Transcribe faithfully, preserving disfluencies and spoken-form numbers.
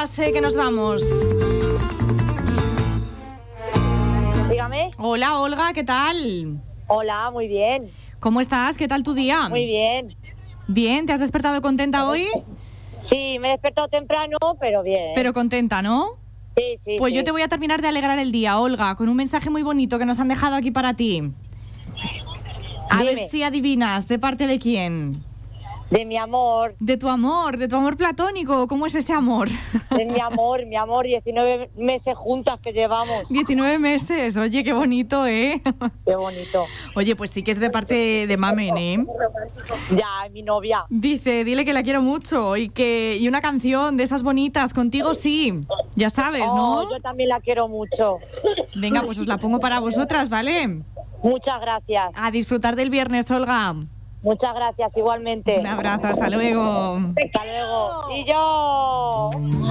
pase, que nos vamos. Dígame. Hola, Olga, ¿qué tal? Hola, muy bien. ¿Cómo estás? ¿Qué tal tu día? Muy bien. Bien, ¿te has despertado contenta hoy? Sí, me he despertado temprano, pero bien. Pero contenta, ¿no? Sí, sí, Pues sí. yo te voy a terminar de alegrar el día, Olga, con un mensaje muy bonito que nos han dejado aquí para ti. A Dime. ver si adivinas, ¿de parte de quién? De mi amor, De tu amor, de tu amor platónico. ¿Cómo es ese amor? de mi amor, mi amor, diecinueve meses juntas que llevamos. diecinueve meses, oye, qué bonito, ¿eh? Qué bonito. Oye, pues sí que es de parte de Mamen, ¿eh? Ya, mi novia. Dice, dile que la quiero mucho y que y una canción de esas bonitas, contigo sí, ya sabes, ¿no? Oh, yo también la quiero mucho. Venga, pues os la pongo para vosotras, ¿vale? Muchas gracias. A disfrutar del viernes, Olga. Muchas gracias, igualmente. Un abrazo, hasta luego. Hasta luego. Y yo...